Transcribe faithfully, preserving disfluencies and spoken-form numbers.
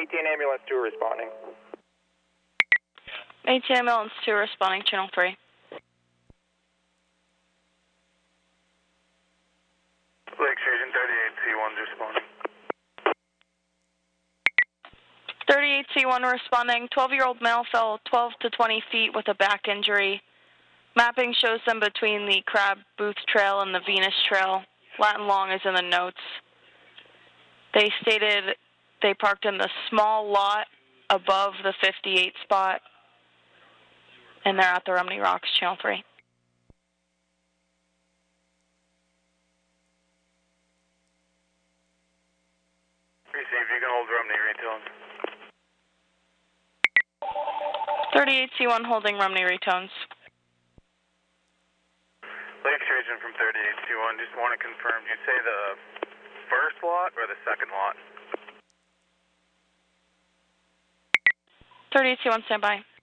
eighteen ambulance two responding. eighteen ambulance two responding, channel three. Lake Station thirty-eight C one responding. thirty-eight C one responding. twelve-year-old male fell twelve to twenty feet with a back injury. Mapping shows them between the Crab Booth Trail and the Venus Trail. Latin Long is in the notes. They stated they parked in the small lot above the fifty-eight spot, and they're at the Rumney Rocks, channel three. Receive, you can hold Rumney retones. thirty-eight C one holding Rumney retones. Lake Station from thirty-eight C one, just want to confirm, you say the first lot or the second lot? thirty-eight C one, stand by.